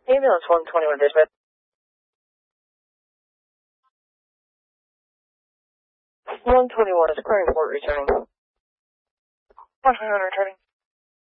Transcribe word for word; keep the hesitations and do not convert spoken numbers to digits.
Ambulance one twenty-one dispatch. one twenty-one is Crane Port returning. one twenty-one returning.